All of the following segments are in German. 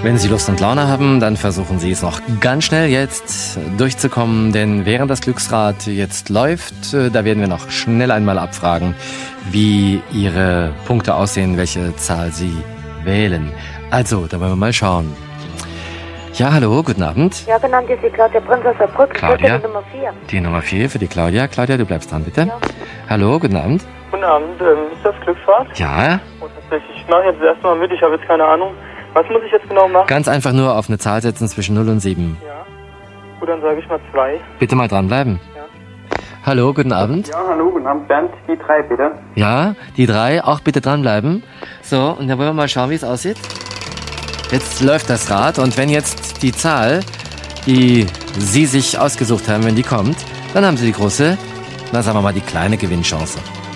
Wenn Sie Lust und Laune haben, dann versuchen Sie es noch ganz schnell jetzt durchzukommen, denn während das Glücksrad jetzt läuft, da werden wir noch schnell einmal abfragen, wie Ihre Punkte aussehen, welche Zahl Sie wählen. Also, da wollen wir mal schauen. Ja, hallo, guten Abend. Ja, genannt ist die Claudia Prinz aus Saarbrücken. Claudia? Die Nummer 4. Die Nummer 4 für die Claudia. Claudia, du bleibst dran, bitte. Ja. Hallo, guten Abend. Guten Abend, ist das Glücksrad? Ja, Ich mache jetzt das erste Mal mit, ich habe jetzt keine Ahnung. Was muss ich jetzt genau machen? ganz einfach nur auf eine Zahl setzen zwischen 0 und 7. Ja. Gut, dann sage ich mal 2. Bitte mal dranbleiben. Ja. Hallo, guten Abend. Ja, hallo, guten Abend, Bernd, die 3 bitte. Ja, die 3, auch bitte dranbleiben. So, und dann wollen wir mal schauen, wie es aussieht. Jetzt läuft das Rad und wenn jetzt die Zahl, die Sie sich ausgesucht haben, wenn die kommt, dann haben Sie die große, na sagen wir mal die kleine Gewinnchance.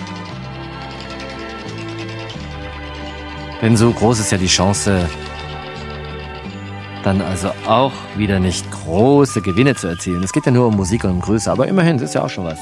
Denn so groß ist ja die Chance, dann also auch wieder nicht große Gewinne zu erzielen. Es geht ja nur um Musik und um Größe, aber immerhin, das ist ja auch schon was.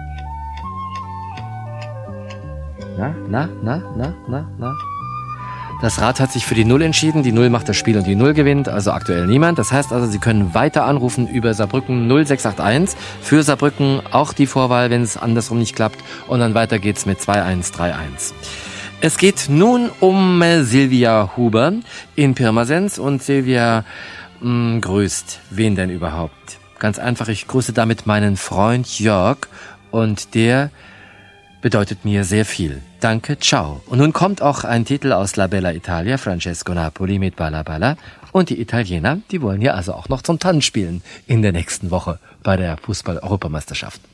Na? Das Rad hat sich für die 0 entschieden. Die 0 macht das Spiel und die 0 gewinnt, also aktuell niemand. Das heißt also, Sie können weiter anrufen über Saarbrücken 0681. Für Saarbrücken auch die Vorwahl, wenn es andersrum nicht klappt. Und dann weiter geht's mit 2131. Es geht nun um Silvia Huber in Pirmasens. Und Silvia grüßt wen denn überhaupt? Ganz einfach, ich grüße damit meinen Freund Jörg. Und der bedeutet mir sehr viel. Danke, ciao. Und nun kommt auch ein Titel aus La Bella Italia, Francesco Napoli mit Balla Balla. Und die Italiener, die wollen ja also auch noch zum Tanz spielen in der nächsten Woche bei der Fußball-Europameisterschaft.